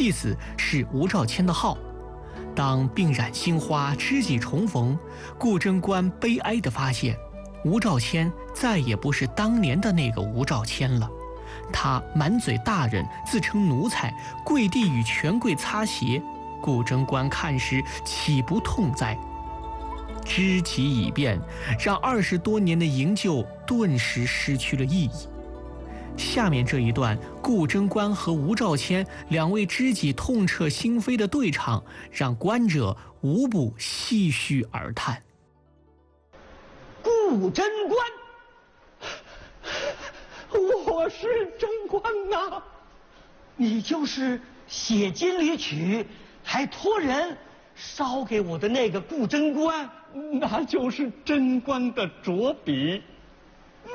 戏子是吴兆谦的号。当鬓染杏花，知己重逢，顾贞观悲哀地发现，吴兆谦再也不是当年的那个吴兆谦了。他满嘴大人，自称奴才，跪地与权贵擦鞋。顾贞观看时岂不痛哉？知己已变，让20多年的营救顿时失去了意义。下面这一段顾贞观和吴兆谦两位知己痛彻心扉的对唱，让观者无不唏嘘而叹。 顾贞观，我是贞观呐，你就是写金缕曲还托人烧给我的那个顾贞观？那就是贞观的着笔。